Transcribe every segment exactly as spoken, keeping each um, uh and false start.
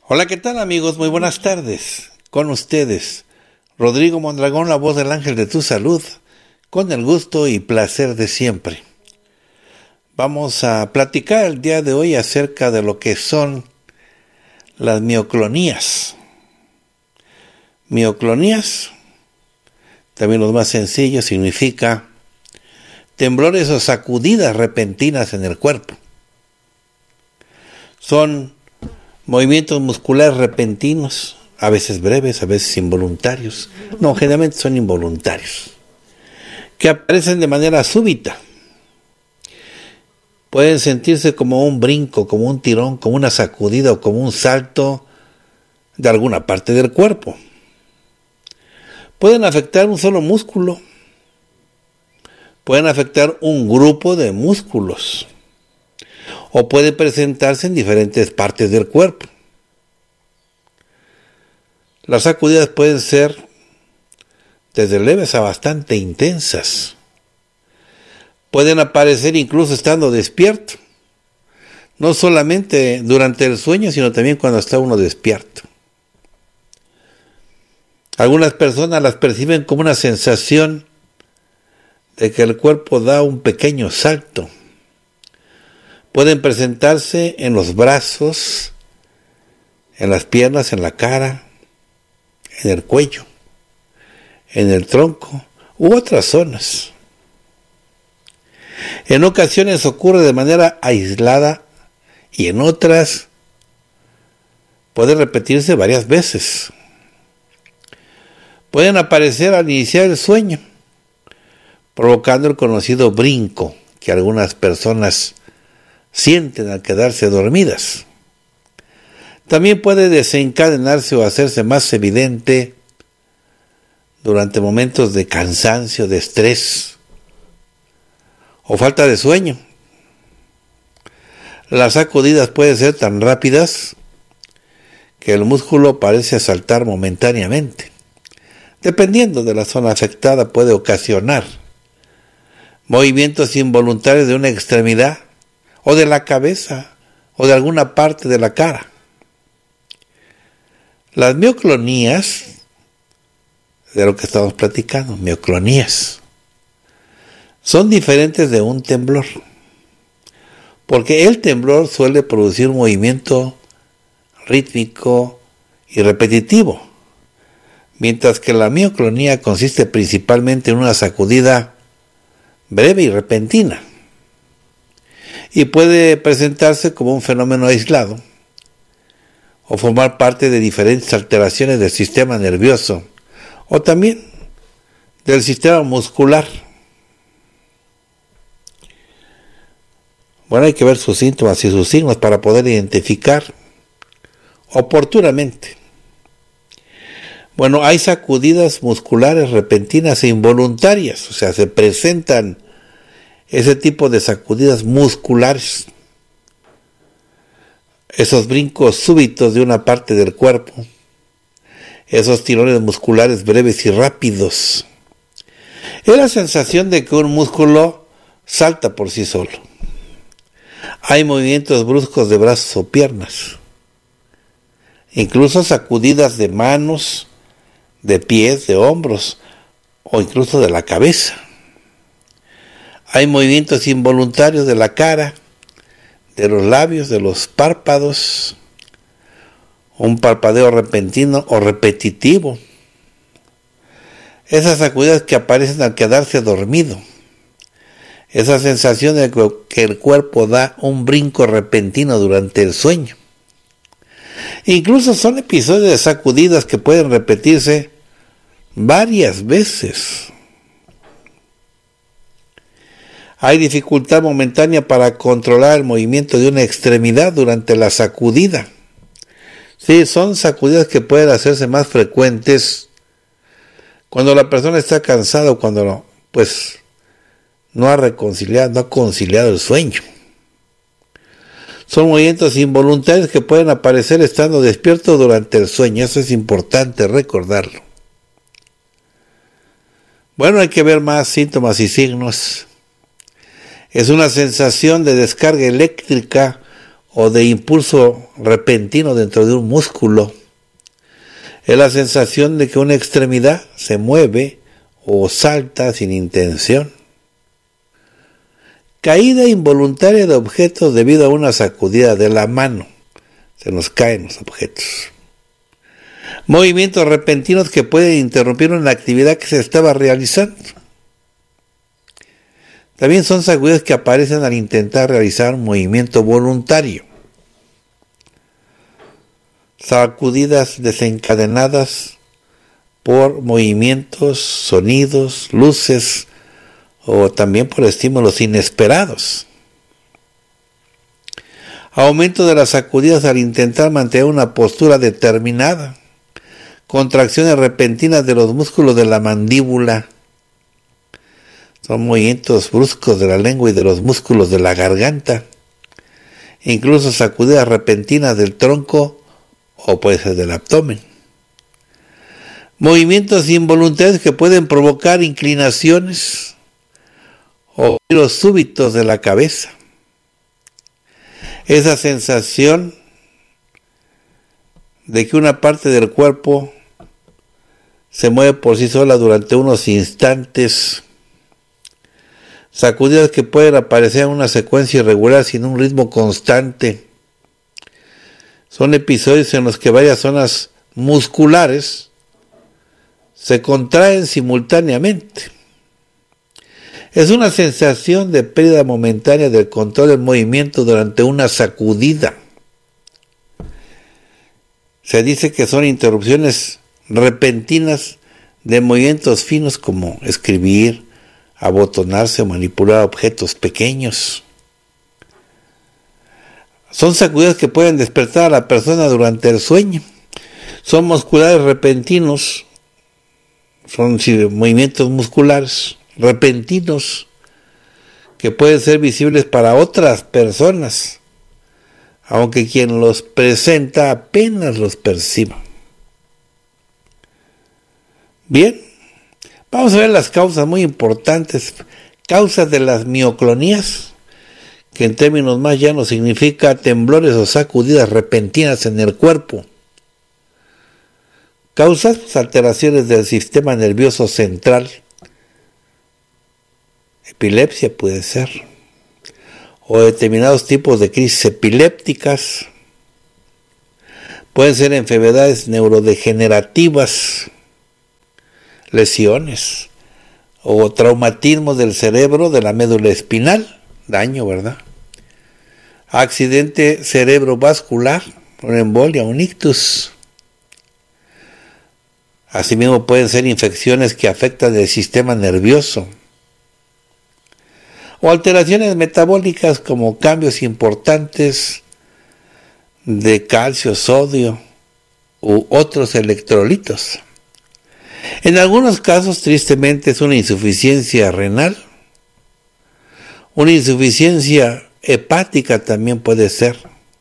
Hola, ¿qué tal amigos? Muy buenas tardes. Con ustedes, Rodrigo Mondragón, la voz del ángel de tu salud, con el gusto y placer de siempre. Vamos a platicar el día de hoy acerca de lo que son las mioclonías. Mioclonías, también lo más sencillo, significa temblores o sacudidas repentinas en el cuerpo. Son movimientos musculares repentinos, a veces breves, a veces involuntarios. No, generalmente son involuntarios, que aparecen de manera súbita. Pueden sentirse como un brinco, como un tirón, como una sacudida o como un salto de alguna parte del cuerpo. Pueden afectar un solo músculo. Pueden afectar un grupo de músculos. O puede presentarse en diferentes partes del cuerpo. Las sacudidas pueden ser desde leves a bastante intensas. Pueden aparecer incluso estando despierto. No solamente durante el sueño, sino también cuando está uno despierto. Algunas personas las perciben como una sensación de que el cuerpo da un pequeño salto. Pueden presentarse en los brazos, en las piernas, en la cara, en el cuello, en el tronco u otras zonas. En ocasiones ocurre de manera aislada y en otras puede repetirse varias veces. Pueden aparecer al iniciar el sueño, provocando el conocido brinco que algunas personas sienten al quedarse dormidas. También puede desencadenarse o hacerse más evidente durante momentos de cansancio, de estrés o falta de sueño. Las sacudidas pueden ser tan rápidas que el músculo parece saltar momentáneamente. Dependiendo de la zona afectada, puede ocasionar movimientos involuntarios de una extremidad o de la cabeza, o de alguna parte de la cara. Las mioclonías, de lo que estamos platicando, mioclonías, son diferentes de un temblor, porque el temblor suele producir un movimiento rítmico y repetitivo, mientras que la mioclonía consiste principalmente en una sacudida breve y repentina, y puede presentarse como un fenómeno aislado o formar parte de diferentes alteraciones del sistema nervioso o también del sistema muscular. Bueno, hay que ver sus síntomas y sus signos para poder identificar oportunamente. Bueno, hay sacudidas musculares repentinas e involuntarias, o sea, se presentan ese tipo de sacudidas musculares, esos brincos súbitos de una parte del cuerpo, esos tirones musculares breves y rápidos. Es la sensación de que un músculo salta por sí solo. Hay movimientos bruscos de brazos o piernas, incluso sacudidas de manos, de pies, de hombros o incluso de la cabeza. Hay movimientos involuntarios de la cara, de los labios, de los párpados, un parpadeo repentino o repetitivo. Esas sacudidas que aparecen al quedarse dormido. Esa sensación de que el cuerpo da un brinco repentino durante el sueño. Incluso son episodios de sacudidas que pueden repetirse varias veces. Hay dificultad momentánea para controlar el movimiento de una extremidad durante la sacudida. Sí, son sacudidas que pueden hacerse más frecuentes cuando la persona está cansada o cuando no, pues no ha reconciliado, no ha conciliado el sueño. Son movimientos involuntarios que pueden aparecer estando despierto durante el sueño. Eso es importante recordarlo. Bueno, hay que ver más síntomas y signos. Es una sensación de descarga eléctrica o de impulso repentino dentro de un músculo. Es la sensación de que una extremidad se mueve o salta sin intención. Caída involuntaria de objetos debido a una sacudida de la mano. Se nos caen los objetos. Movimientos repentinos que pueden interrumpir una actividad que se estaba realizando. También son sacudidas que aparecen al intentar realizar un movimiento voluntario. Sacudidas desencadenadas por movimientos, sonidos, luces o también por estímulos inesperados. Aumento de las sacudidas al intentar mantener una postura determinada. Contracciones repentinas de los músculos de la mandíbula. Son movimientos bruscos de la lengua y de los músculos de la garganta. Incluso sacudidas repentinas del tronco o puede ser del abdomen. Movimientos involuntarios que pueden provocar inclinaciones o giros súbitos de la cabeza. Esa sensación de que una parte del cuerpo se mueve por sí sola durante unos instantes. Sacudidas que pueden aparecer en una secuencia irregular sin un ritmo constante. Son episodios en los que varias zonas musculares se contraen simultáneamente. Es una sensación de pérdida momentánea del control del movimiento durante una sacudida. Se dice que son interrupciones repentinas de movimientos finos como escribir, abotonarse o manipular objetos pequeños. Son sacudidas que pueden despertar a la persona durante el sueño. Son musculares repentinos, son movimientos musculares repentinos que pueden ser visibles para otras personas, aunque quien los presenta apenas los perciba. Bien, vamos a ver las causas muy importantes. Causas de las mioclonías, que en términos más llanos significa temblores o sacudidas repentinas en el cuerpo. Causas, pues, alteraciones del sistema nervioso central. Epilepsia puede ser, o determinados tipos de crisis epilépticas. Pueden ser enfermedades neurodegenerativas, lesiones o traumatismos del cerebro, de la médula espinal, daño, ¿verdad? Accidente cerebrovascular, una embolia, un ictus. Asimismo pueden ser infecciones que afectan el sistema nervioso. O alteraciones metabólicas como cambios importantes de calcio, sodio u otros electrolitos. En algunos casos, tristemente, es una insuficiencia renal. Una insuficiencia hepática también puede ser.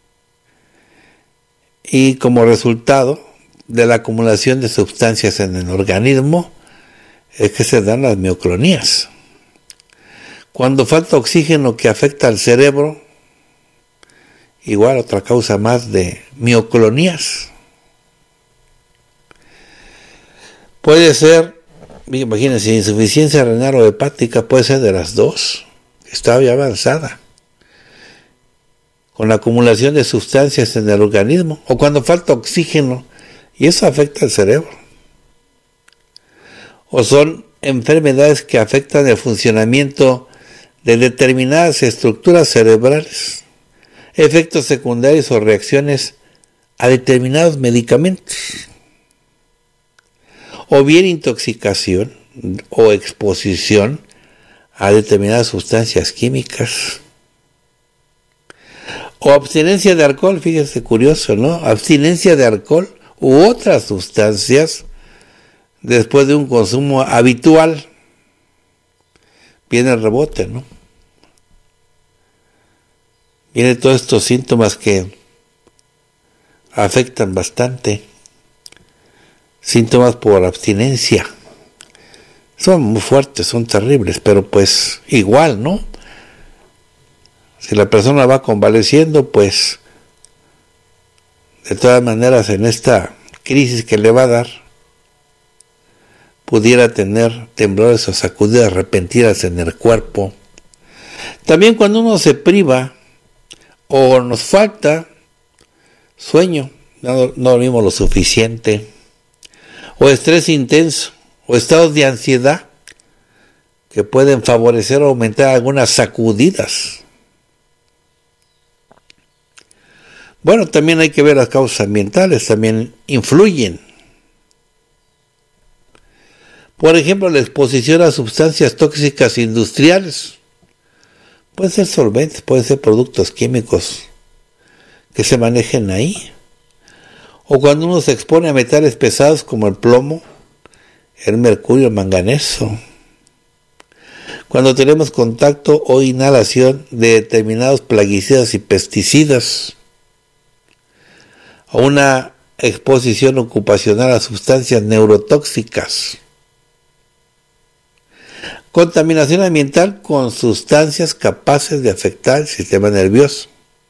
Y como resultado de la acumulación de sustancias en el organismo es que se dan las mioclonías. Cuando falta oxígeno que afecta al cerebro, igual otra causa más de mioclonías. Puede ser, imagínense, insuficiencia renal o hepática, puede ser de las dos, está ya avanzada, con la acumulación de sustancias en el organismo, o cuando falta oxígeno, y eso afecta al cerebro. O son enfermedades que afectan el funcionamiento de determinadas estructuras cerebrales, efectos secundarios o reacciones a determinados medicamentos, o bien intoxicación o exposición a determinadas sustancias químicas, o abstinencia de alcohol. Fíjense, curioso, ¿no? Abstinencia de alcohol u otras sustancias después de un consumo habitual. Viene el rebote, ¿no? Vienen todos estos síntomas que afectan bastante. Síntomas por abstinencia. Son muy fuertes, son terribles, pero pues igual, ¿no? Si la persona va convaleciendo, pues de todas maneras, en esta crisis que le va a dar, pudiera tener temblores o sacudidas repentinas en el cuerpo. También cuando uno se priva o nos falta sueño, no, no dormimos lo suficiente, o estrés intenso, o estados de ansiedad que pueden favorecer o aumentar algunas sacudidas. Bueno, también hay que ver las causas ambientales, también influyen. Por ejemplo, la exposición a sustancias tóxicas industriales. Pueden ser solventes, pueden ser productos químicos que se manejen ahí. O cuando uno se expone a metales pesados como el plomo, el mercurio, el manganeso. Cuando tenemos contacto o inhalación de determinados plaguicidas y pesticidas. O una exposición ocupacional a sustancias neurotóxicas. Contaminación ambiental con sustancias capaces de afectar el sistema nervioso.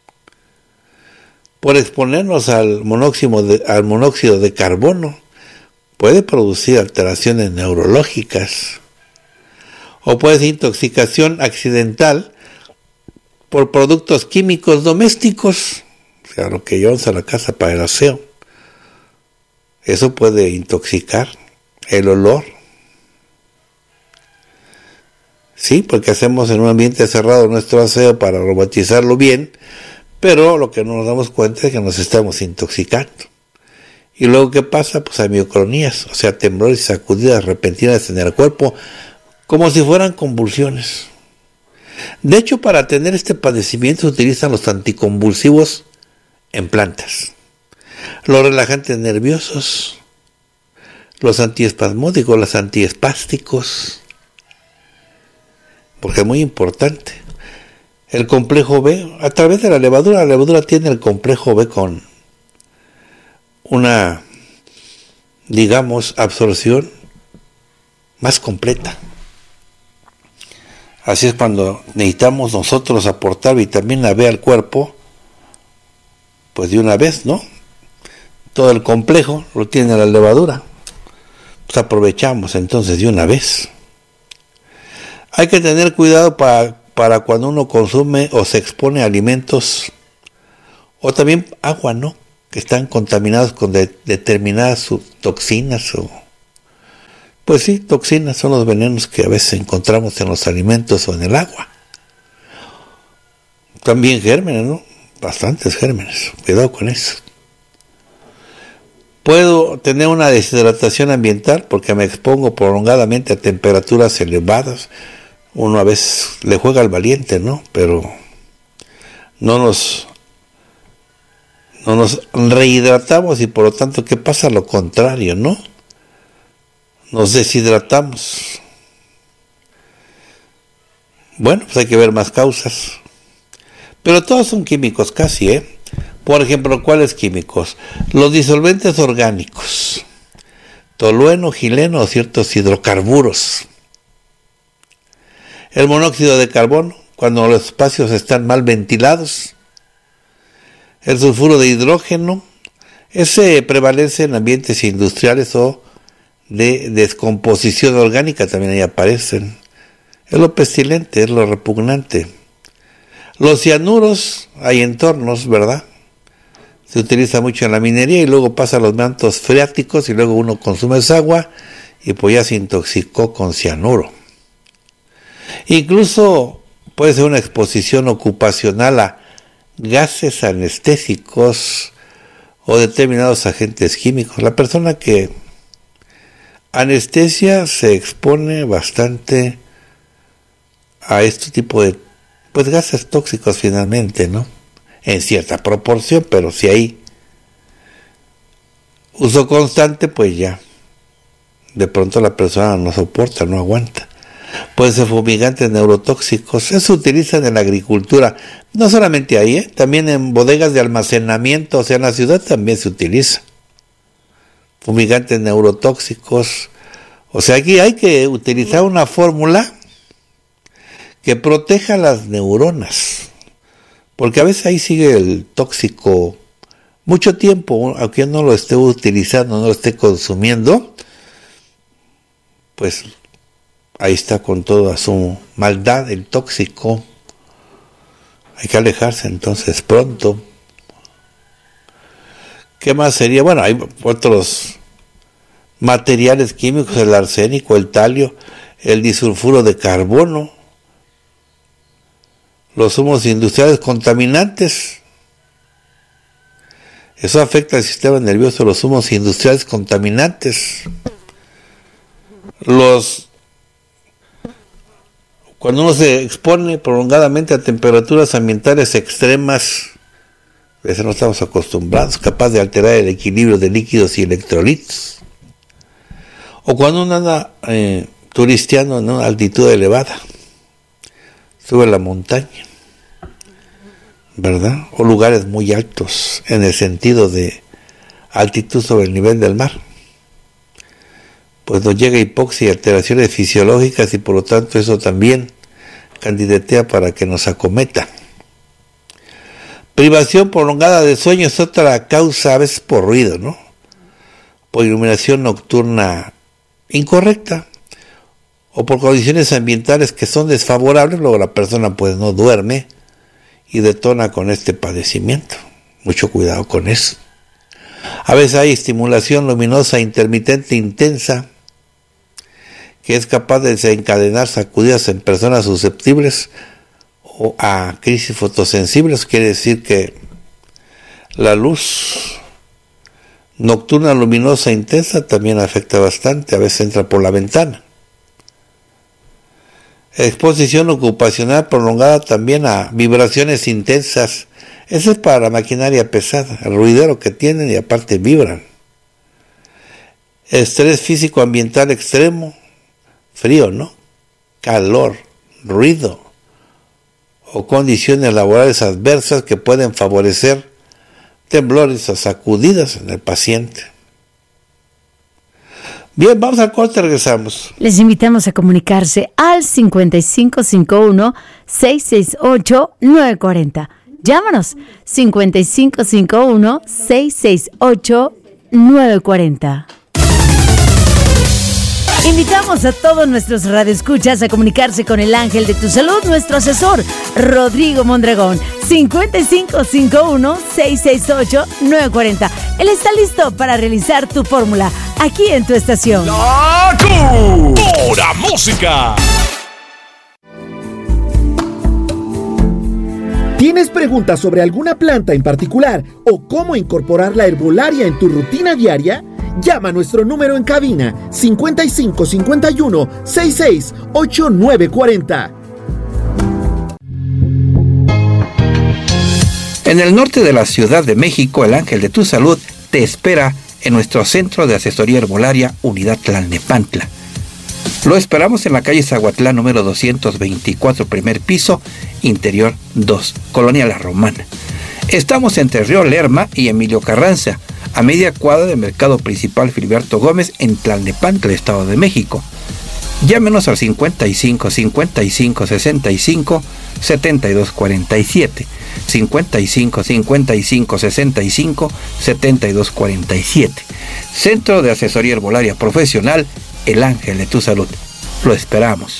Por exponernos al monóxido de, al monóxido de carbono, puede producir alteraciones neurológicas. O puede ser intoxicación accidental por productos químicos domésticos, o sea, lo que llevamos a la casa para el aseo. Eso puede intoxicar el olor. Sí, porque hacemos en un ambiente cerrado nuestro aseo para aromatizarlo bien, pero lo que no nos damos cuenta es que nos estamos intoxicando. Y luego, ¿qué pasa? Pues hay mioclonías, o sea, temblores y sacudidas repentinas en el cuerpo, como si fueran convulsiones. De hecho, para atender este padecimiento se utilizan los anticonvulsivos en plantas, los relajantes nerviosos, los antiespasmódicos, los antiespásticos, porque es muy importante. El complejo B, a través de la levadura, la levadura tiene el complejo B con una, digamos, absorción más completa. Así es cuando necesitamos nosotros aportar vitamina B al cuerpo, pues de una vez, ¿no? Todo el complejo lo tiene la levadura. Pues aprovechamos entonces de una vez. Hay que tener cuidado para, para cuando uno consume o se expone a alimentos o también agua, ¿no? Que están contaminados con de, determinadas toxinas o... Pues sí, toxinas son los venenos que a veces encontramos en los alimentos o en el agua. También gérmenes, ¿no? Bastantes gérmenes. Cuidado con eso. Puedo tener una deshidratación ambiental porque me expongo prolongadamente a temperaturas elevadas. Uno a veces le juega al valiente, ¿no? Pero no nos, no nos rehidratamos y por lo tanto, ¿qué pasa? Lo contrario, ¿no? Nos deshidratamos. Bueno, pues hay que ver más causas. Pero todos son químicos casi, ¿eh? Por ejemplo, ¿cuáles químicos? Los disolventes orgánicos. Tolueno, gileno o ciertos hidrocarburos. El monóxido de carbono, cuando los espacios están mal ventilados. El sulfuro de hidrógeno, ese prevalece en ambientes industriales o de descomposición orgánica, también ahí aparecen. Es lo pestilente, es lo repugnante. Los cianuros, hay entornos, ¿verdad? Se utiliza mucho en la minería y luego pasa a los mantos freáticos y luego uno consume esa agua y pues ya se intoxicó con cianuro. Incluso puede ser una exposición ocupacional a gases anestésicos o determinados agentes químicos. La persona que anestesia se expone bastante a este tipo de pues gases tóxicos finalmente, ¿no? En cierta proporción, pero si hay uso constante, pues ya de pronto la persona no soporta, no aguanta. Pueden ser fumigantes neurotóxicos, eso se utiliza en la agricultura, no solamente ahí, ¿eh? También en bodegas de almacenamiento, o sea, en la ciudad también se utiliza. Fumigantes neurotóxicos, o sea, aquí hay que utilizar una fórmula que proteja las neuronas, porque a veces ahí sigue el tóxico mucho tiempo, aunque no lo esté utilizando, no lo esté consumiendo, pues ahí está con toda su maldad, el tóxico. Hay que alejarse entonces pronto. ¿Qué más sería? Bueno, hay otros materiales químicos, el arsénico, el talio, el disulfuro de carbono, los humos industriales contaminantes. Eso afecta al sistema nervioso, los humos industriales contaminantes. Los Cuando uno se expone prolongadamente a temperaturas ambientales extremas, a veces no estamos acostumbrados, capaz de alterar el equilibrio de líquidos y electrolitos. O cuando uno anda eh, turisteando en una altitud elevada, sube la montaña, ¿verdad? O lugares muy altos, en el sentido de altitud sobre el nivel del mar. Pues nos llega hipoxia y alteraciones fisiológicas y por lo tanto eso también candidatea para que nos acometa. Privación prolongada de sueño es otra causa, a veces por ruido, ¿no? Por iluminación nocturna incorrecta o por condiciones ambientales que son desfavorables, luego la persona pues no duerme y detona con este padecimiento. Mucho cuidado con eso. A veces hay estimulación luminosa intermitente intensa que es capaz de desencadenar sacudidas en personas susceptibles o a crisis fotosensibles. Quiere decir que la luz nocturna luminosa intensa también afecta bastante, a veces entra por la ventana. Exposición ocupacional prolongada también a vibraciones intensas. Eso es para la maquinaria pesada, el ruidero que tienen y aparte vibran. Estrés físico ambiental extremo, frío, ¿no? Calor, ruido o condiciones laborales adversas que pueden favorecer temblores o sacudidas en el paciente. Bien, vamos al corte, regresamos. Les invitamos a comunicarse al cincuenta y cinco cincuenta y uno, seiscientos sesenta y ocho, novecientos cuarenta. Llámanos cincuenta y cinco cincuenta y uno, seiscientos sesenta y ocho, novecientos cuarenta. Invitamos a todos nuestros radioescuchas a comunicarse con el ángel de tu salud, nuestro asesor, Rodrigo Mondragón, cincuenta y cinco cincuenta y uno, seiscientos sesenta y ocho, novecientos cuarenta. Él está listo para realizar tu fórmula aquí en tu estación. La Cu, pura música. ¿Tienes preguntas sobre alguna planta en particular o cómo incorporar la herbolaria en tu rutina diaria? Llama a nuestro número en cabina cincuenta y cinco cincuenta y uno, sesenta y seis, ochenta y nueve cuarenta. En el norte de la Ciudad de México, el Ángel de tu Salud te espera en nuestro centro de asesoría herbolaria Unidad Tlalnepantla. Lo esperamos en la calle Zaguatlán número doscientos veinticuatro, primer piso, interior dos, Colonia La Romana. Estamos entre Río Lerma y Emilio Carranza, a media cuadra del Mercado Principal Filiberto Gómez en Tlalnepantla, Estado de México. Llámenos al cincuenta y cinco cincuenta y cinco sesenta y cinco setenta y dos cuarenta y siete, cincuenta y cinco cincuenta y cinco sesenta y cinco setenta y dos cuarenta y siete. Centro de Asesoría Herbolaria Profesional, El Ángel de tu Salud. Lo esperamos.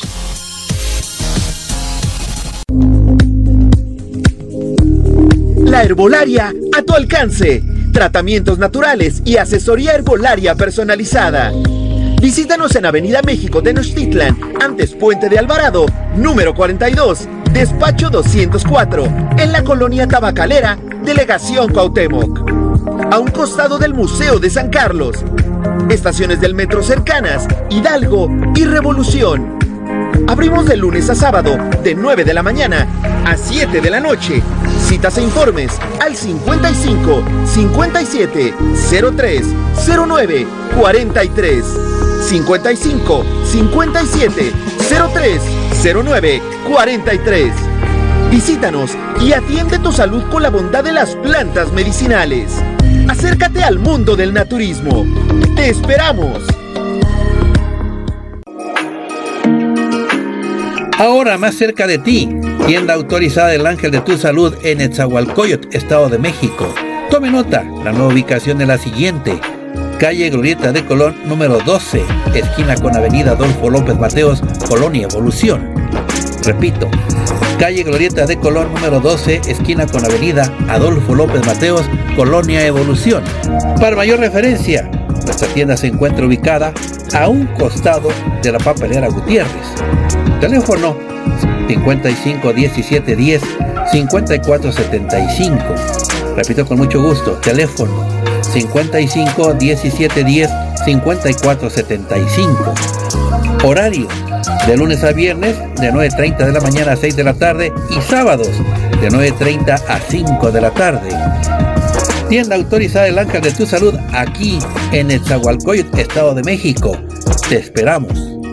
La herbolaria a tu alcance. Tratamientos naturales y asesoría herbolaria personalizada. Visítanos en Avenida México Tenochtitlan, antes Puente de Alvarado, número cuarenta y dos, despacho doscientos cuatro, en la colonia Tabacalera, Delegación Cuauhtémoc. A un costado del Museo de San Carlos. Estaciones del metro cercanas, Hidalgo y Revolución. Abrimos de lunes a sábado, de nueve de la mañana a siete de la noche. Citas e informes al cincuenta y cinco cincuenta y siete cero tres cero nueve cuarenta y tres. cincuenta y cinco cincuenta y siete cero tres cero nueve cuarenta y tres. Visítanos y atiende tu salud con la bondad de las plantas medicinales. Acércate al mundo del naturismo. ¡Te esperamos! Ahora más cerca de ti, tienda autorizada del Ángel de tu Salud en Netzahualcóyotl, Estado de México. Tome nota, la nueva ubicación es la siguiente: calle Glorieta de Colón número doce, esquina con avenida Adolfo López Mateos, Colonia Evolución. Repito, calle Glorieta de Colón número doce, esquina con avenida Adolfo López Mateos, Colonia Evolución. Para mayor referencia, nuestra tienda se encuentra ubicada a un costado de la papelera Gutiérrez. Teléfono cincuenta y cinco diecisiete diez cincuenta y cuatro setenta y cinco. Repito con mucho gusto, teléfono cincuenta y cinco diecisiete diez cincuenta y cuatro setenta y cinco. Horario de lunes a viernes de nueve treinta de la mañana a seis de la tarde y sábados de nueve treinta a cinco de la tarde. Tienda autorizada El Ángel de tu Salud aquí en Nezahualcóyotl, Estado de México. Te esperamos.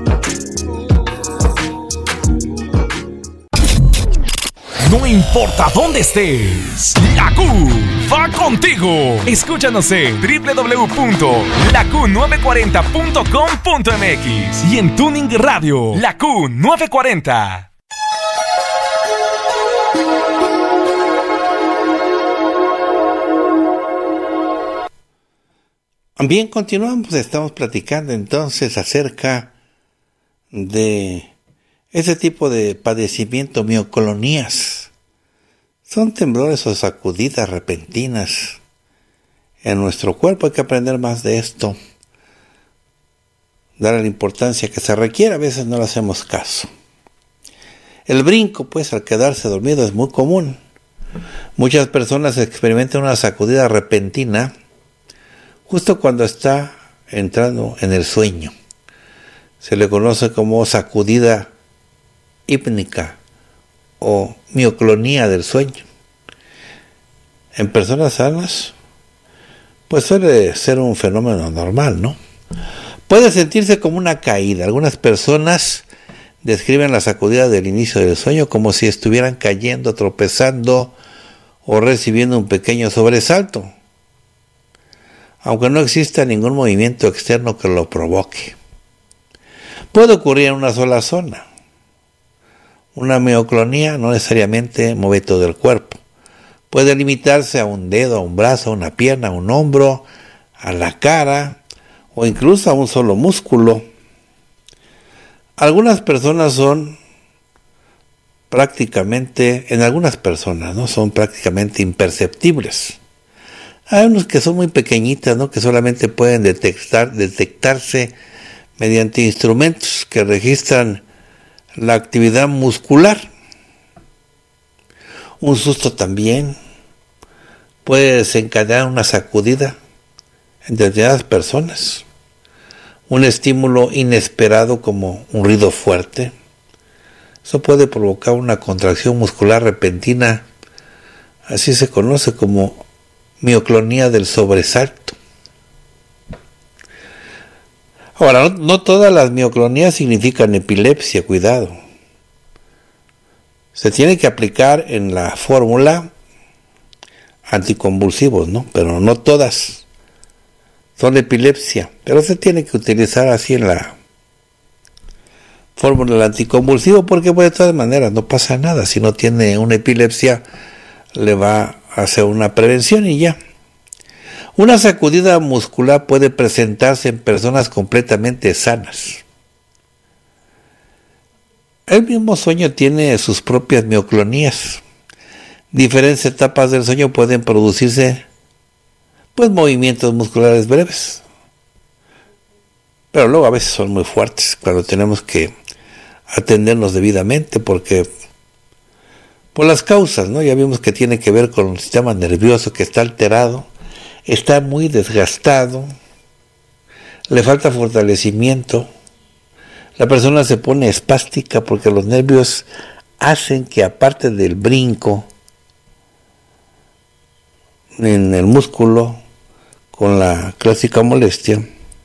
No importa dónde estés, la Q va contigo. Escúchanos en doble u doble u doble u punto la q nueve cuarenta punto com punto m x y en Tuning Radio, La Q nueve cuarenta. Bien, continuamos, estamos platicando entonces acerca de ese tipo de padecimiento, mioclonías. Son temblores o sacudidas repentinas en nuestro cuerpo. Hay que aprender más de esto, darle la importancia que se requiere. A veces no le hacemos caso. El brinco, pues, al quedarse dormido es muy común. Muchas personas experimentan una sacudida repentina justo cuando está entrando en el sueño. Se le conoce como sacudida hípnica o mioclonía del sueño. En personas sanas, pues suele ser un fenómeno normal, ¿no? Puede sentirse como una caída. Algunas personas describen la sacudida del inicio del sueño como si estuvieran cayendo, tropezando o recibiendo un pequeño sobresalto, aunque no exista ningún movimiento externo que lo provoque. Puede ocurrir en una sola zona. Una mioclonía no necesariamente mueve todo el cuerpo. Puede limitarse a un dedo, a un brazo, a una pierna, a un hombro, a la cara o incluso a un solo músculo. Algunas personas son prácticamente, en algunas personas, ¿no? Son prácticamente imperceptibles. Hay unos que son muy pequeñitas, ¿no? Que solamente pueden detectar, detectarse mediante instrumentos que registran la actividad muscular. Un susto también puede desencadenar una sacudida en determinadas personas. Un estímulo inesperado como un ruido fuerte. Eso puede provocar una contracción muscular repentina. Así se conoce como mioclonía del sobresalto. Ahora, no, no todas las mioclonías significan epilepsia, cuidado. Se tiene que aplicar en la fórmula anticonvulsivos, ¿no? Pero no todas son epilepsia, pero se tiene que utilizar así en la fórmula del anticonvulsivo porque pues, de todas maneras no pasa nada. Si no tiene una epilepsia, le va a hacer una prevención y ya. Una sacudida muscular puede presentarse en personas completamente sanas. El mismo sueño tiene sus propias mioclonías. Diferentes etapas del sueño pueden producirse pues movimientos musculares breves, pero luego a veces son muy fuertes cuando tenemos que atendernos debidamente porque por las causas, ¿no? Ya vimos que tiene que ver con el sistema nervioso que está alterado, está muy desgastado, le falta fortalecimiento, la persona se pone espástica porque los nervios hacen que aparte del brinco en el músculo con la clásica molestia,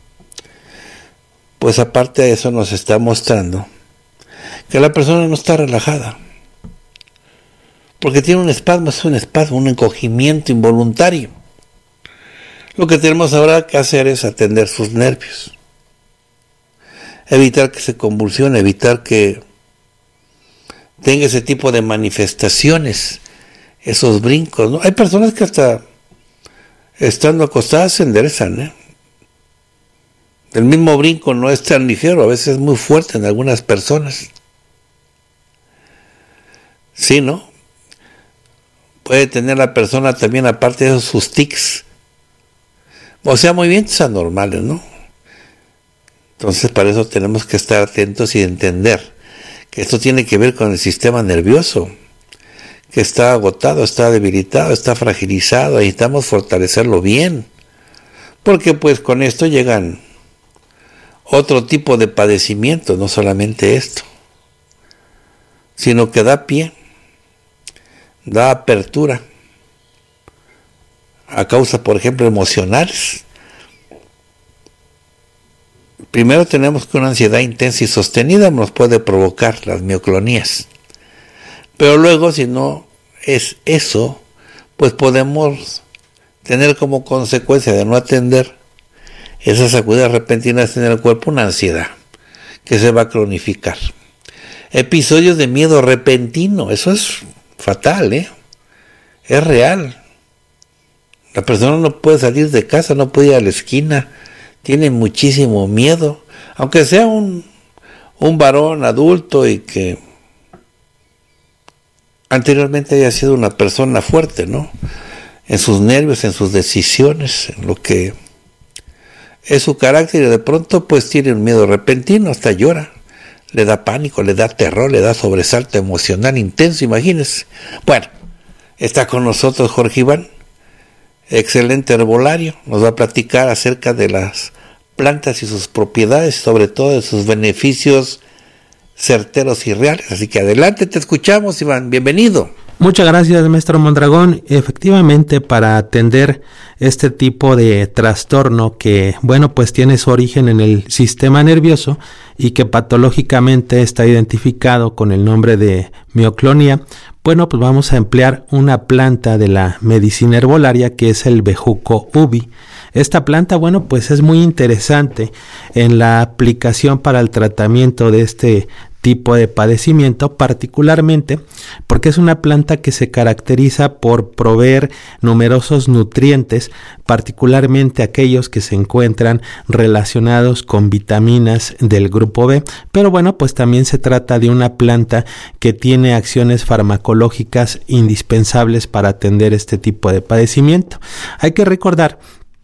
pues aparte de eso nos está mostrando que la persona no está relajada porque tiene un espasmo, es un espasmo, un encogimiento involuntario. Lo que tenemos ahora que hacer es atender sus nervios, evitar que se convulsione, evitar que tenga ese tipo de manifestaciones, esos brincos, ¿no? Hay personas que hasta estando acostadas se enderezan, ¿eh? El mismo brinco no es tan ligero, a veces es muy fuerte en algunas personas. Sí, ¿no? Puede tener la persona también, aparte de esos, sus tics. O sea, movimientos anormales, ¿no? Entonces, para eso tenemos que estar atentos y entender que esto tiene que ver con el sistema nervioso, que está agotado, está debilitado, está fragilizado, necesitamos fortalecerlo bien, porque pues con esto llegan otro tipo de padecimientos, no solamente esto, sino que da pie, da apertura a causa, por ejemplo, emocionales. Primero tenemos que una ansiedad intensa y sostenida nos puede provocar las mioclonías, pero luego, si no es eso, pues podemos tener como consecuencia de no atender esas sacudidas repentinas en el cuerpo una ansiedad que se va a cronificar. Episodios de miedo repentino, eso es fatal, ¿eh? Es real. La persona no puede salir de casa, no puede ir a la esquina, tiene muchísimo miedo, aunque sea un, un varón adulto y que anteriormente haya sido una persona fuerte, ¿no? En sus nervios, en sus decisiones, en lo que es su carácter, y de pronto pues tiene un miedo repentino, hasta llora, le da pánico, le da terror, le da sobresalto emocional intenso, imagínense. Bueno, está con nosotros Jorge Iván, excelente herbolario, nos va a platicar acerca de las plantas y sus propiedades, sobre todo de sus beneficios certeros y reales. Así que adelante, te escuchamos, Iván, bienvenido. Muchas gracias, maestro Mondragón. Efectivamente, para atender este tipo de trastorno que, bueno, pues tiene su origen en el sistema nervioso y que patológicamente está identificado con el nombre de mioclonía, bueno, pues vamos a emplear una planta de la medicina herbolaria que es el bejuco ubi. Esta planta, bueno, pues es muy interesante en la aplicación para el tratamiento de este tipo de padecimiento, particularmente porque es una planta que se caracteriza por proveer numerosos nutrientes, particularmente aquellos que se encuentran relacionados con vitaminas del grupo B, pero bueno, pues también se trata de una planta que tiene acciones farmacológicas indispensables para atender este tipo de padecimiento. Hay que recordar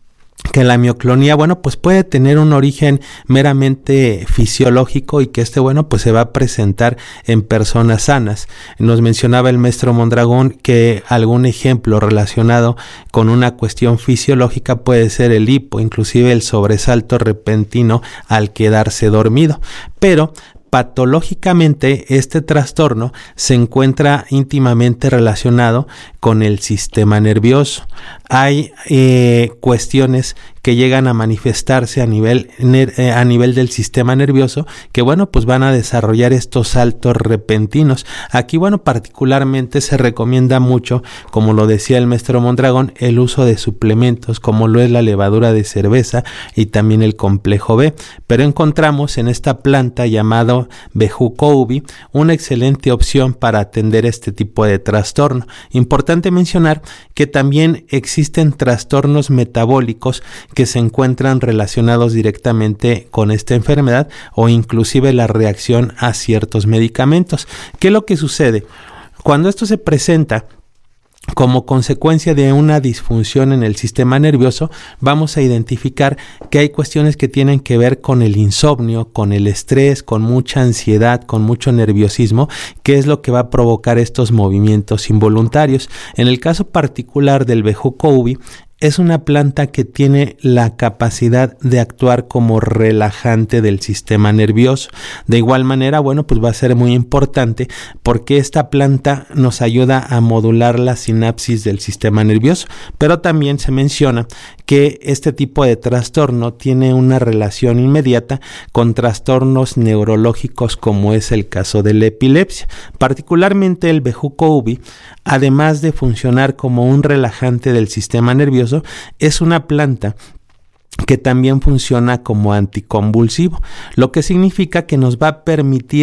que la mioclonía, bueno, pues puede tener un origen meramente fisiológico y que este, bueno, pues se va a presentar en personas sanas. Nos mencionaba el maestro Mondragón que algún ejemplo relacionado con una cuestión fisiológica puede ser el hipo, inclusive el sobresalto repentino al quedarse dormido, pero patológicamente este trastorno se encuentra íntimamente relacionado con el sistema nervioso. Hay eh, cuestiones que llegan a manifestarse a nivel, eh, a nivel del sistema nervioso que, bueno, pues van a desarrollar estos saltos repentinos. Aquí, bueno, particularmente se recomienda mucho, como lo decía el maestro Mondragón, el uso de suplementos como lo es la levadura de cerveza y también el complejo B, pero encontramos en esta planta llamado bejuco ubi una excelente opción para atender este tipo de trastorno. Importante mencionar que también existen trastornos metabólicos que se encuentran relacionados directamente con esta enfermedad o inclusive la reacción a ciertos medicamentos. ¿Qué es lo que sucede? Cuando esto se presenta como consecuencia de una disfunción en el sistema nervioso, vamos a identificar que hay cuestiones que tienen que ver con el insomnio, con el estrés, con mucha ansiedad, con mucho nerviosismo, que es lo que va a provocar estos movimientos involuntarios. En el caso particular del bejuco ubi, es una planta que tiene la capacidad de actuar como relajante del sistema nervioso. De igual manera, bueno, pues va a ser muy importante porque esta planta nos ayuda a modular la sinapsis del sistema nervioso, pero también se menciona que este tipo de trastorno tiene una relación inmediata con trastornos neurológicos como es el caso de la epilepsia. Particularmente el bejuco ubi, además de funcionar como un relajante del sistema nervioso, es una planta que también funciona como anticonvulsivo, lo que significa que nos va a permitir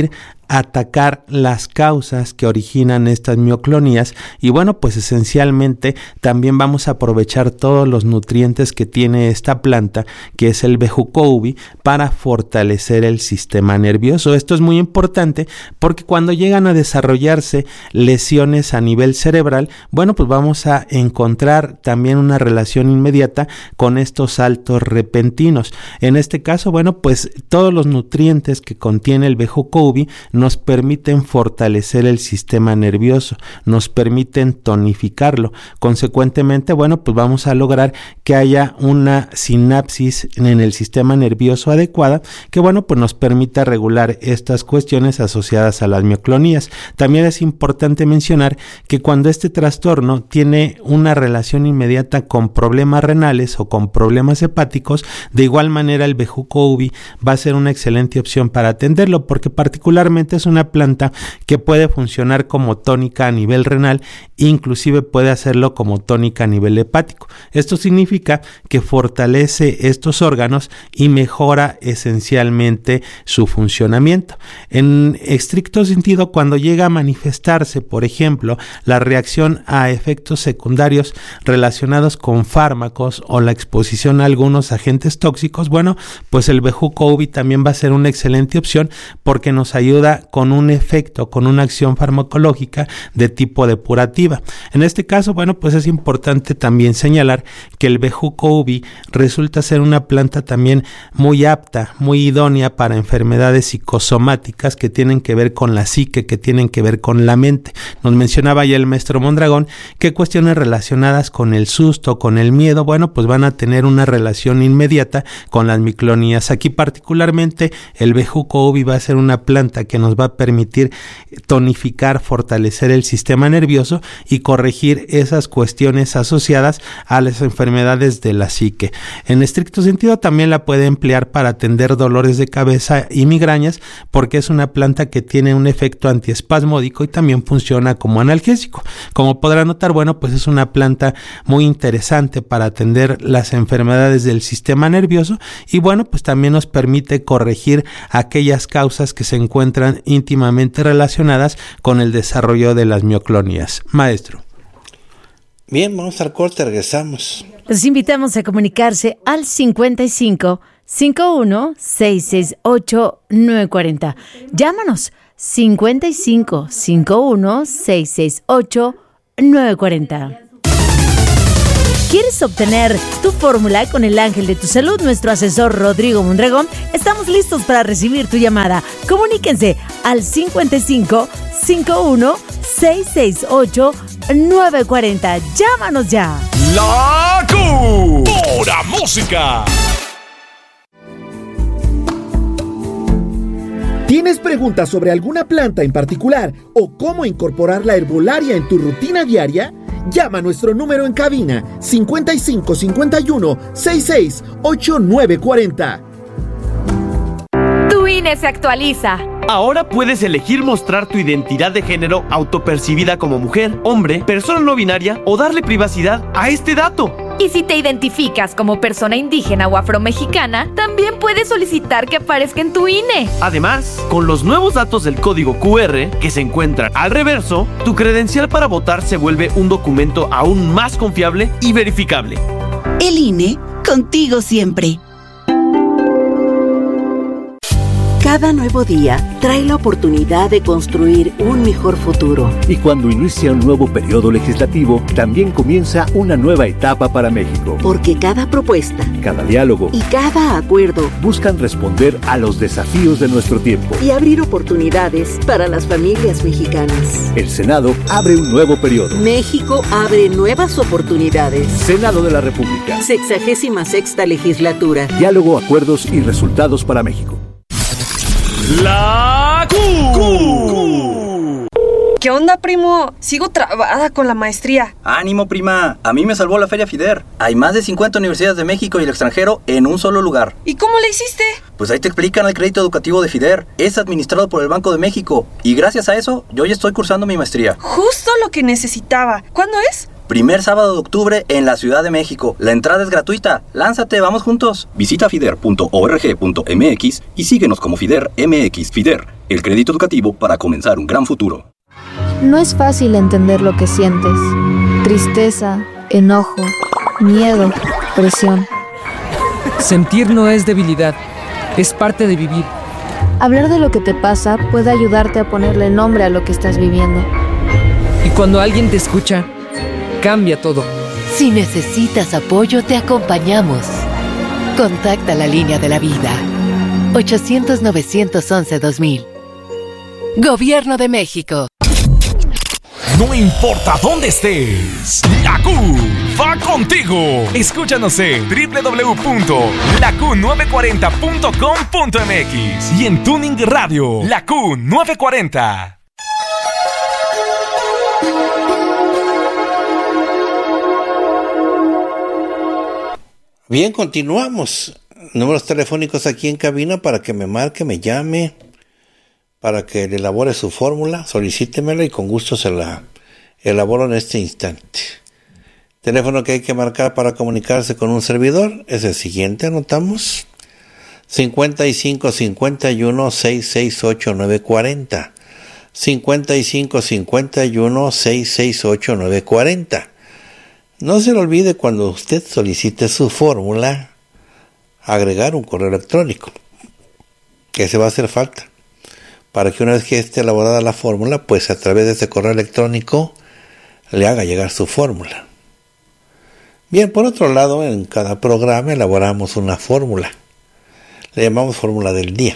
atacar las causas que originan estas mioclonías y bueno, pues esencialmente también vamos a aprovechar todos los nutrientes que tiene esta planta, que es el bejuco ubi, para fortalecer el sistema nervioso. Esto es muy importante porque cuando llegan a desarrollarse lesiones a nivel cerebral, bueno, pues vamos a encontrar también una relación inmediata con estos saltos repentinos. En este caso, bueno, pues todos los nutrientes que contiene el bejuco ubi nos permiten fortalecer el sistema nervioso, nos permiten tonificarlo. Consecuentemente, bueno, pues vamos a lograr que haya una sinapsis en el sistema nervioso adecuada, que bueno, pues nos permita regular estas cuestiones asociadas a las mioclonías. También es importante mencionar que cuando este trastorno tiene una relación inmediata con problemas renales o con problemas hepáticos, de igual manera el bejuco ubi va a ser una excelente opción para atenderlo, porque particularmente es una planta que puede funcionar como tónica a nivel renal, inclusive puede hacerlo como tónica a nivel hepático. Esto significa que fortalece estos órganos y mejora esencialmente su funcionamiento. En estricto sentido, cuando llega a manifestarse, por ejemplo, la reacción a efectos secundarios relacionados con fármacos o la exposición a algunos agentes tóxicos, bueno, pues el bejuco ubi también va a ser una excelente opción porque nos ayuda con un efecto, con una acción farmacológica de tipo depurativa. En este caso, bueno, pues es importante también señalar que el bejuco ubi resulta ser una planta también muy apta, muy idónea para enfermedades psicosomáticas que tienen que ver con la psique, que tienen que ver con la mente. Nos mencionaba ya el maestro Mondragón que cuestiones relacionadas con el susto, con el miedo, bueno, pues van a tener una relación inmediata con las miclonías. Aquí particularmente el bejuco ubi va a ser una planta que nos va a permitir tonificar, fortalecer el sistema nervioso y corregir esas cuestiones asociadas a las enfermedades de la psique. En estricto sentido también la puede emplear para atender dolores de cabeza y migrañas, porque es una planta que tiene un efecto antiespasmódico y también funciona como analgésico. Como podrán notar, bueno, pues es una planta muy interesante para atender las enfermedades del sistema nervioso y bueno, pues también nos permite corregir aquellas causas que se encuentran íntimamente relacionadas con el desarrollo de las mioclonías. Maestro. Bien, vamos al corte, regresamos. Los invitamos a comunicarse al cincuenta y cinco, cincuenta y uno, seiscientos sesenta y ocho, novecientos cuarenta. Llámanos cincuenta y cinco, cincuenta y uno, seiscientos sesenta y ocho, novecientos cuarenta. ¿Quieres obtener tu fórmula con el ángel de tu salud, nuestro asesor Rodrigo Mondragón? Estamos listos para recibir tu llamada. Comuníquense al cincuenta y cinco, cincuenta y uno, seiscientos sesenta y ocho, novecientos cuarenta. Llámanos ya. La Q, pura música. ¿Tienes preguntas sobre alguna planta en particular o cómo incorporar la herbolaria en tu rutina diaria? Llama a nuestro número en cabina cincuenta y cinco, cincuenta y uno, sesenta y seis, ocho nueve cuarenta. Tu I N E se actualiza. Ahora puedes elegir mostrar tu identidad de género autopercibida como mujer, hombre, persona no binaria o darle privacidad a este dato. Y si te identificas como persona indígena o afromexicana, también puedes solicitar que aparezca en tu I N E. Además, con los nuevos datos del código Q R que se encuentran al reverso, tu credencial para votar se vuelve un documento aún más confiable y verificable. El I N E, contigo siempre. Cada nuevo día trae la oportunidad de construir un mejor futuro. Y cuando inicia un nuevo periodo legislativo, también comienza una nueva etapa para México. Porque cada propuesta, cada diálogo y cada acuerdo buscan responder a los desafíos de nuestro tiempo y abrir oportunidades para las familias mexicanas. El Senado abre un nuevo periodo. México abre nuevas oportunidades. Senado de la República. Sexagésima sexta legislatura. Diálogo, acuerdos y resultados para México. La Q. ¿Qué onda, primo? Sigo trabada con la maestría. Ánimo, prima. A mí me salvó la Feria FIDER. Hay más de cincuenta universidades de México y el extranjero en un solo lugar. ¿Y cómo le hiciste? Pues ahí te explican el crédito educativo de FIDER. Es administrado por el Banco de México. Y gracias a eso, yo ya estoy cursando mi maestría. Justo lo que necesitaba. ¿Cuándo es? Primer sábado de octubre en la Ciudad de México. La entrada es gratuita. Lánzate, vamos juntos. Visita fider punto org punto m x y síguenos como Fider M X. Fider, el crédito educativo para comenzar un gran futuro. No es fácil entender lo que sientes. Tristeza, enojo, miedo, presión. Sentir no es debilidad, es parte de vivir. Hablar de lo que te pasa puede ayudarte a ponerle nombre a lo que estás viviendo. Y cuando alguien te escucha, cambia todo. Si necesitas apoyo, te acompañamos. Contacta la línea de la vida. ochocientos, novecientos once, dos mil. Gobierno de México. No importa dónde estés, la Q va contigo. Escúchanos en doble u doble u doble u punto la q nueve cuarenta punto com punto m x y en Tuning Radio, La Q nueve cuarenta. Bien, continuamos. Números telefónicos aquí en cabina para que me marque, me llame, para que le elabore su fórmula, solicítemela y con gusto se la elaboro en este instante. Teléfono que hay que marcar para comunicarse con un servidor es el siguiente, anotamos: cincuenta y cinco cincuenta y uno seiscientos sesenta y ocho nueve cuarenta, cincuenta y cinco cincuenta y uno seiscientos sesenta y ocho nueve cuarenta. No se le olvide, cuando usted solicite su fórmula, agregar un correo electrónico, que se va a hacer falta, para que una vez que esté elaborada la fórmula, pues a través de ese correo electrónico le haga llegar su fórmula. Bien, por otro lado, en cada programa elaboramos una fórmula. Le llamamos fórmula del día.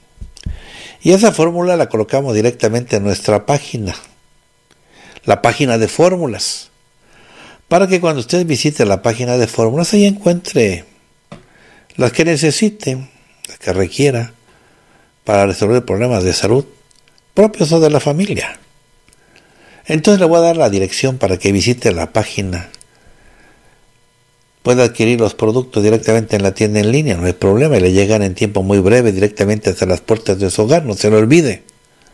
Y esa fórmula la colocamos directamente en nuestra página, la página de fórmulas, para que cuando usted visite la página de fórmulas, ahí encuentre las que necesite, las que requiera, para resolver problemas de salud propios o de la familia. Entonces le voy a dar la dirección para que visite la página. Puede adquirir los productos directamente en la tienda en línea, no hay problema, y le llegan en tiempo muy breve directamente hasta las puertas de su hogar, no se lo olvide.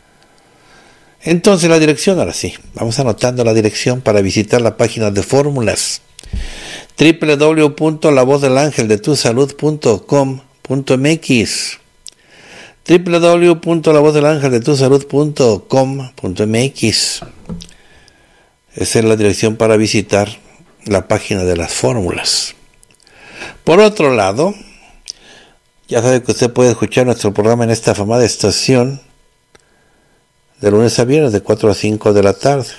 Entonces la dirección, ahora sí, vamos anotando la dirección para visitar la página de fórmulas: doble u doble u doble u punto la voz del ángel de tu salud punto com punto m x, doble u doble u doble u punto la voz del ángel de tu salud punto com punto m x. Esa es la dirección para visitar la página de las fórmulas. Por otro lado, ya sabe que usted puede escuchar nuestro programa en esta afamada estación de lunes a viernes de cuatro a cinco de la tarde.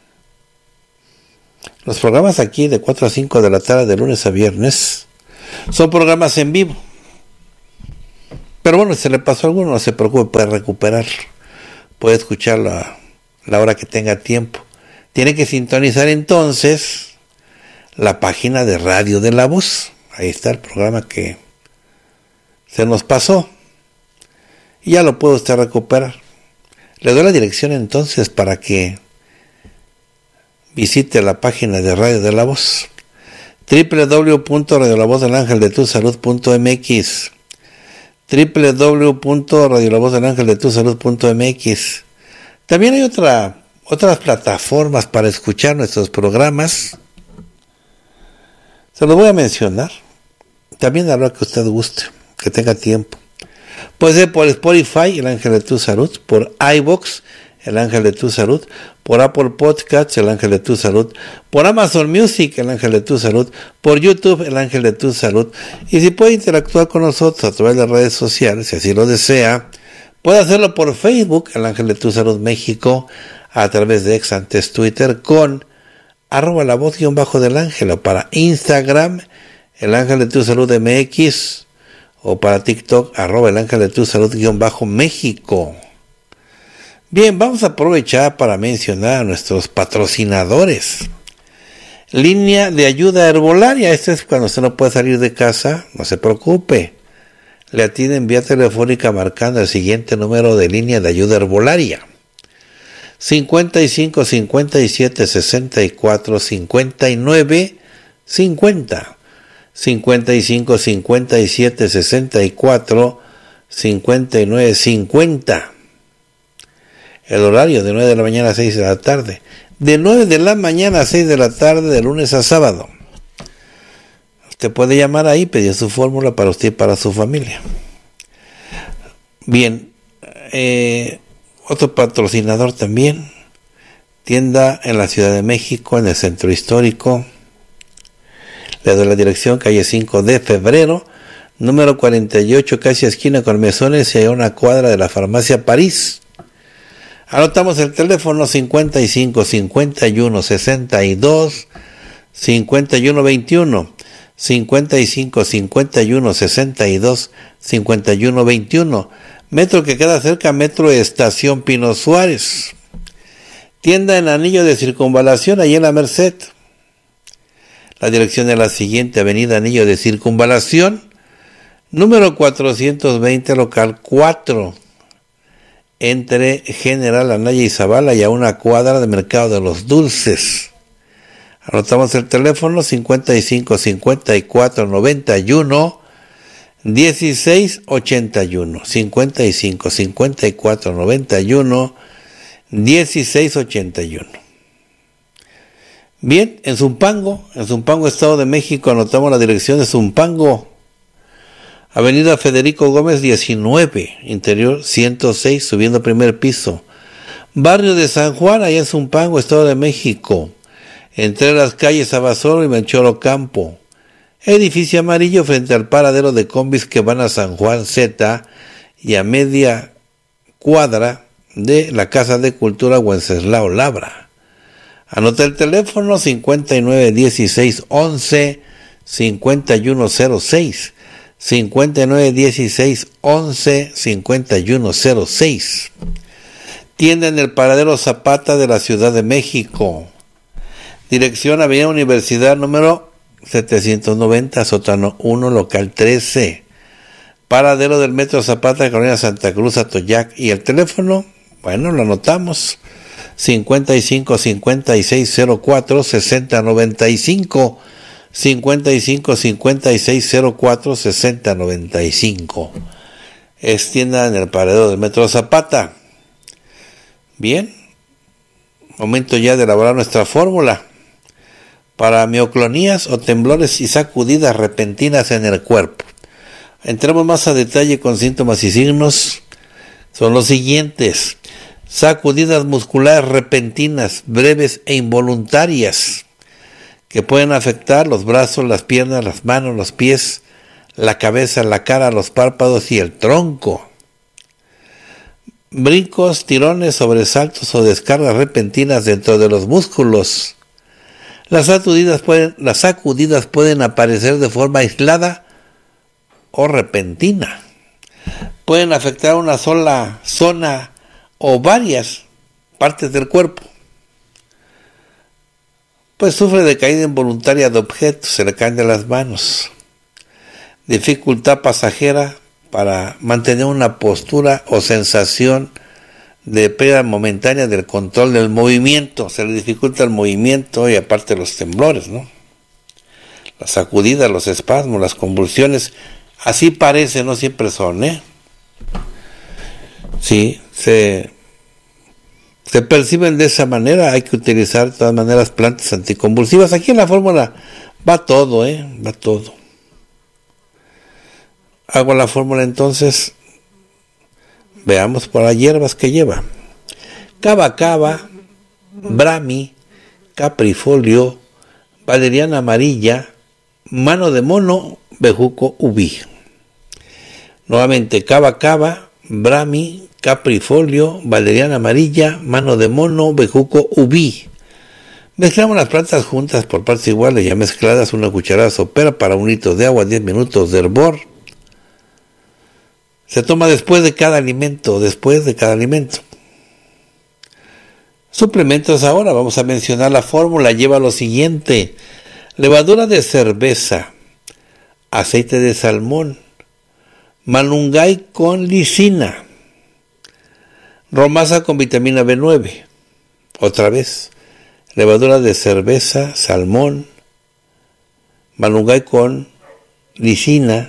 Los programas aquí de cuatro a cinco de la tarde de lunes a viernes son programas en vivo. Pero bueno, si se le pasó alguno, no se preocupe, puede recuperar, puede escucharlo a la hora que tenga tiempo. Tiene que sintonizar entonces la página de Radio de la Voz. Ahí está el programa que se nos pasó. Y ya lo puede usted recuperar. Le doy la dirección entonces para que visite la página de Radio de la Voz: doble u doble u doble u punto radio la voz del ángel de tu salud punto m x, doble u doble u doble u punto radio la voz del ángel de tu salud punto m x. También hay otra, otras plataformas para escuchar nuestros programas. Se los voy a mencionar. También a la hora que usted guste, que tenga tiempo. Puede ser por Spotify, El Ángel de tu Salud; por iVoox, El Ángel de tu Salud; por Apple Podcasts, El Ángel de tu Salud; por Amazon Music, El Ángel de tu Salud; por YouTube, El Ángel de tu Salud. Y si puede interactuar con nosotros a través de las redes sociales, si así lo desea, puede hacerlo por Facebook, El Ángel de tu Salud México, a través de ex antes Twitter, con arroba la voz guión bajo del ángel, o para Instagram, El Ángel de tu Salud M X, o para TikTok, arroba el ángel de tu salud guión bajo México. Bien, vamos a aprovechar para mencionar a nuestros patrocinadores. Línea de ayuda herbolaria. Esto es cuando usted no puede salir de casa, no se preocupe. Le atienden vía telefónica marcando el siguiente número de línea de ayuda herbolaria: cincuenta y cinco cincuenta y siete sesenta y cuatro cincuenta y nueve cincuenta. cincuenta y cinco cincuenta y siete sesenta y cuatro cincuenta y nueve cincuenta. El horario de nueve de la mañana a seis de la tarde. de nueve de la mañana a seis de la tarde, de lunes a sábado. Usted puede llamar ahí, pedir su fórmula para usted y para su familia. Bien, eh, otro patrocinador también, tienda en la Ciudad de México, en el Centro Histórico. Le doy la dirección, calle cinco de febrero, número cuarenta y ocho, casi esquina con Mesones, y hay una cuadra de la Farmacia París. Anotamos el teléfono cincuenta y cinco, cincuenta y uno, sesenta y dos, cincuenta y uno, veintiuno, cincuenta y cinco, cincuenta y uno, sesenta y dos, cincuenta y uno, veintiuno. Metro que queda cerca, Metro Estación Pino Suárez. Tienda en Anillo de Circunvalación, ahí en la Merced. La dirección es la siguiente: Avenida Anillo de Circunvalación, número cuatrocientos veinte, local cuatro, entre General Anaya y Zavala, y a una cuadra de Mercado de los Dulces. Anotamos el teléfono cincuenta y cinco, cincuenta y cuatro, noventa y uno, dieciséis ochenta y uno, cincuenta y cinco, cincuenta y cuatro, noventa y uno, dieciséis ochenta y uno. Bien, en Zumpango, en Zumpango, Estado de México, anotamos la dirección de Zumpango, Avenida Federico Gómez diecinueve, interior ciento seis, subiendo primer piso. Barrio de San Juan, allá en Zumpango, Estado de México, entre las calles Abasolo y Melchor Ocampo. Edificio amarillo frente al paradero de combis que van a San Juan Z, y a media cuadra de la Casa de Cultura Wenceslao Labra. Anota el teléfono cincuenta y nueve, dieciséis, once, cincuenta y uno cero seis, cincuenta y nueve, dieciséis, once, cincuenta y uno cero seis. Tienda en el paradero Zapata de la Ciudad de México. Dirección Avenida Universidad número setecientos noventa, sótano uno, local trece. Paradero del Metro Zapata, Colonia Santa Cruz, Atoyac. Y el teléfono, bueno, lo anotamos: cincuenta y cinco, cincuenta y seis, cero cuatro, sesenta noventa y cinco. cincuenta y cinco, cincuenta y seis, cero cuatro, sesenta noventa y cinco. Es tienda en el paradero del Metro Zapata. Bien, momento ya de elaborar nuestra fórmula para mioclonías o temblores y sacudidas repentinas en el cuerpo. Entramos más a detalle con síntomas y signos. Son los siguientes: sacudidas musculares repentinas, breves e involuntarias, que pueden afectar los brazos, las piernas, las manos, los pies, la cabeza, la cara, los párpados y el tronco. Brincos, tirones, sobresaltos o descargas repentinas dentro de los músculos. Las sacudidas pueden, las sacudidas pueden aparecer de forma aislada o repentina. Pueden afectar una sola zona o varias partes del cuerpo. Pues sufre de caída involuntaria de objetos, se le caen de las manos. Dificultad pasajera para mantener una postura o sensación de pérdida momentánea del control del movimiento. Se le dificulta el movimiento y aparte los temblores, ¿no? Las sacudidas, los espasmos, las convulsiones, así parece, no siempre son, ¿eh? Sí, se, se perciben de esa manera. Hay que utilizar de todas maneras plantas anticonvulsivas. Aquí en la fórmula va todo, ¿eh? Va todo. Hago la fórmula entonces. Veamos por las hierbas que lleva: cava cava, brahmi, caprifolio, valeriana amarilla, mano de mono, bejuco ubí. Nuevamente: cava cava, brahmi, caprifolio, valeriana amarilla, mano de mono, bejuco ubí. Mezclamos las plantas juntas por partes iguales, ya mezcladas, una cucharada sopera para un litro de agua, diez minutos de hervor. Se toma después de cada alimento, después de cada alimento. Suplementos ahora, vamos a mencionar la fórmula. Lleva lo siguiente: levadura de cerveza, aceite de salmón, malungay con lisina, romasa con vitamina B nueve. Otra vez: levadura de cerveza, salmón, malungay con lisina,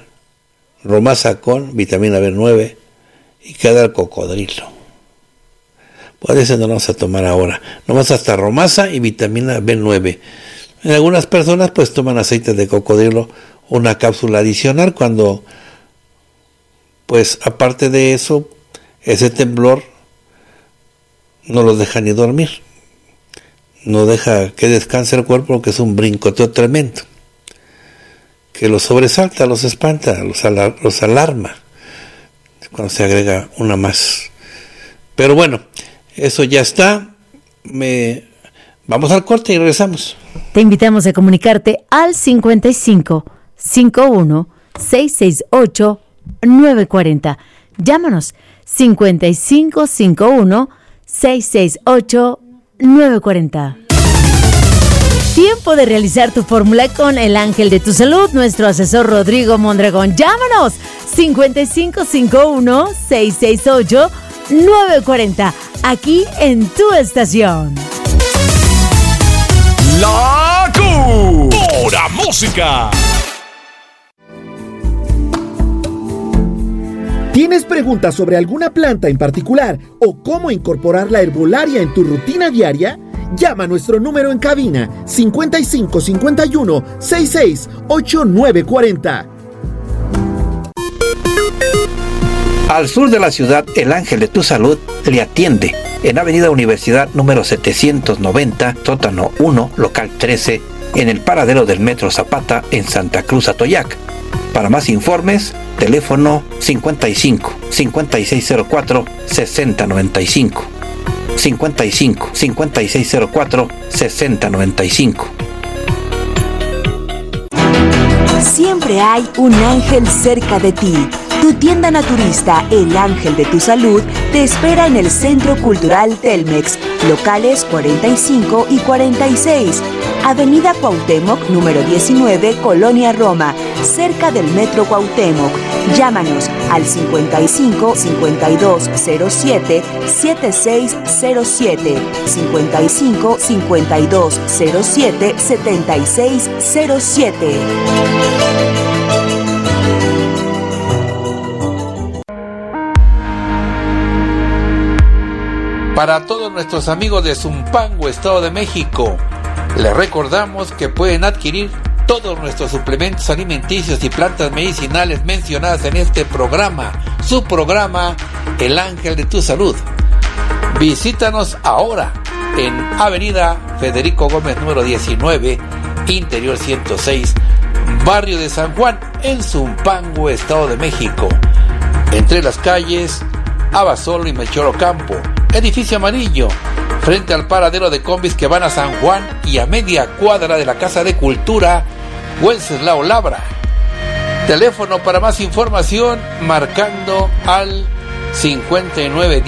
romasa con vitamina B nueve, y queda el cocodrilo. Pues ese no lo vamos a tomar ahora. Nomás hasta Romasa y vitamina B nueve. En algunas personas pues toman aceite de cocodrilo, una cápsula adicional cuando, pues aparte de eso, ese temblor no los deja ni dormir. No deja que descanse el cuerpo porque es un brincoteo tremendo. Que los sobresalta, los espanta, los, alar- los alarma. Cuando se agrega una más. Pero bueno, eso ya está. Me... Vamos al corte y regresamos. Te invitamos a comunicarte al cincuenta y cinco, cincuenta y uno, seiscientos sesenta y ocho, novecientos cuarenta. Llámanos cincuenta y cinco, cincuenta y uno, seiscientos sesenta y ocho, novecientos cuarenta. Tiempo de realizar tu fórmula con el ángel de tu salud, nuestro asesor Rodrigo Mondragón. Llámanos cincuenta y cinco, cincuenta y uno, seiscientos sesenta y ocho, novecientos cuarenta, aquí en tu estación. La Q, pura música. ¿Tienes preguntas sobre alguna planta en particular o cómo incorporar la herbolaria en tu rutina diaria? Llama a nuestro número en cabina cincuenta y cinco, cincuenta y uno, sesenta y seis, ochenta y nueve cuarenta. Al sur de la ciudad, el Ángel de tu Salud le atiende en Avenida Universidad número setecientos noventa, sótano uno, local trece, en el paradero del Metro Zapata en Santa Cruz, Atoyac. Para más informes, teléfono cincuenta y cinco, cincuenta y seis cero cuatro, sesenta noventa y cinco. cincuenta y cinco, cincuenta y seis cero cuatro, sesenta noventa y cinco. Siempre hay un ángel cerca de ti. Tu tienda naturista, El Ángel de tu Salud, te espera en el Centro Cultural Telmex, locales cuarenta y cinco y cuarenta y seis, Avenida Cuauhtémoc, número diecinueve, Colonia Roma, cerca del Metro Cuauhtémoc. Llámanos al cincuenta y cinco, cincuenta y dos cero siete, setenta y seis cero siete, cincuenta y cinco, cincuenta y dos cero siete, setenta y seis cero siete. Para todos nuestros amigos de Zumpango, Estado de México, les recordamos que pueden adquirir todos nuestros suplementos alimenticios y plantas medicinales mencionadas en este programa, su programa El Ángel de tu Salud. Visítanos ahora en Avenida Federico Gómez número diecinueve, Interior ciento seis, Barrio de San Juan, en Zumpango, Estado de México, entre las calles Abasolo y Melchor Ocampo. Edificio amarillo, frente al paradero de combis que van a San Juan y a media cuadra de la Casa de Cultura Wenceslao Labra. Teléfono para más información marcando al cincuenta y nueve